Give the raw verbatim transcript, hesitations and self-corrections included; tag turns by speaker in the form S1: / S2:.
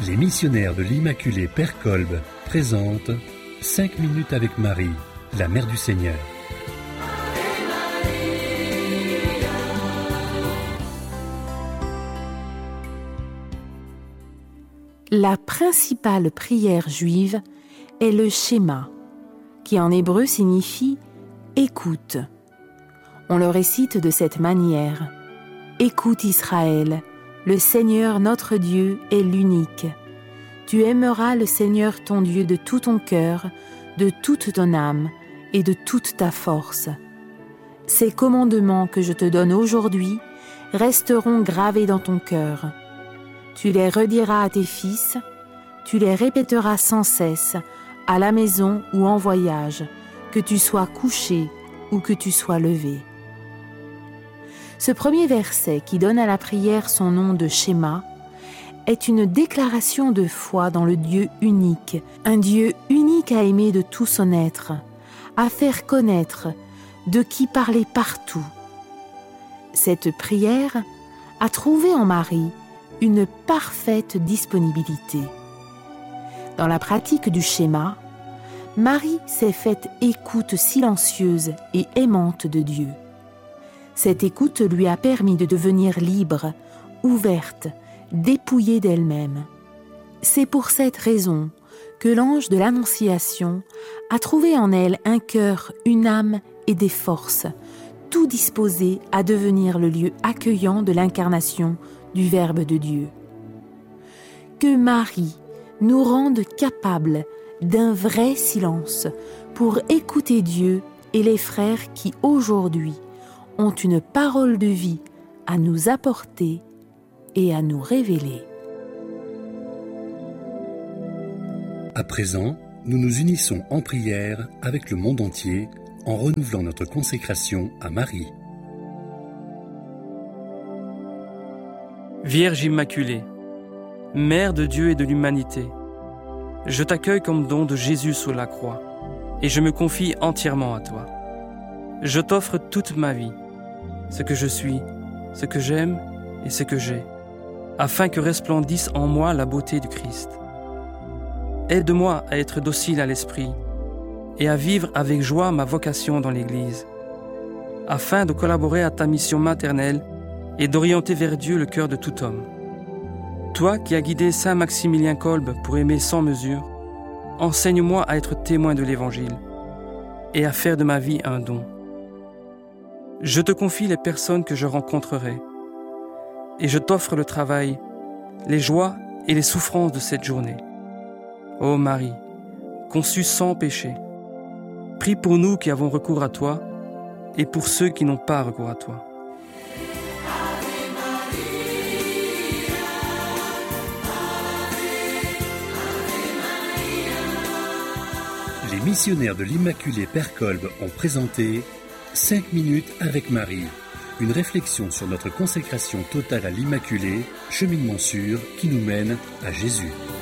S1: Les missionnaires de l'Immaculée Père Kolb présentent cinq minutes avec Marie, la Mère du Seigneur.
S2: La principale prière juive est le Shema, qui en hébreu signifie « écoute ». On le récite de cette manière. « Écoute Israël, le Seigneur notre Dieu est l'unique. Tu aimeras le Seigneur ton Dieu de tout ton cœur, de toute ton âme et de toute ta force. Ces commandements que je te donne aujourd'hui resteront gravés dans ton cœur. Tu les rediras à tes fils, tu les répéteras sans cesse, à la maison ou en voyage, que tu sois couché ou que tu sois levé. » Ce premier verset, qui donne à la prière son nom de Shema, est une déclaration de foi dans le Dieu unique, un Dieu unique à aimer de tout son être, à faire connaître, de qui parler partout. Cette prière a trouvé en Marie une parfaite disponibilité. Dans la pratique du Shema, Marie s'est faite écoute silencieuse et aimante de Dieu. Cette écoute lui a permis de devenir libre, ouverte, dépouillée d'elle-même. C'est pour cette raison que l'ange de l'Annonciation a trouvé en elle un cœur, une âme et des forces, tout disposé à devenir le lieu accueillant de l'incarnation du Verbe de Dieu. Que Marie nous rende capables d'un vrai silence pour écouter Dieu et les frères qui aujourd'hui ont une parole de vie à nous apporter et à nous révéler.
S1: À présent, nous nous unissons en prière avec le monde entier en renouvelant notre consécration à Marie.
S3: Vierge Immaculée, Mère de Dieu et de l'humanité, je t'accueille comme don de Jésus sous la croix et je me confie entièrement à toi. Je t'offre toute ma vie, ce que je suis, ce que j'aime et ce que j'ai, afin que resplendisse en moi la beauté du Christ. Aide-moi à être docile à l'esprit et à vivre avec joie ma vocation dans l'Église, afin de collaborer à ta mission maternelle et d'orienter vers Dieu le cœur de tout homme. Toi qui as guidé Saint Maximilien Kolb pour aimer sans mesure, enseigne-moi à être témoin de l'Évangile et à faire de ma vie un don. Je te confie les personnes que je rencontrerai et je t'offre le travail, les joies et les souffrances de cette journée. Ô Marie, conçue sans péché, prie pour nous qui avons recours à toi et pour ceux qui n'ont pas recours à toi.
S1: Les missionnaires de l'Immaculée Père Kolb ont présenté cinq minutes avec Marie, une réflexion sur notre consécration totale à l'Immaculée, cheminement sûr qui nous mène à Jésus.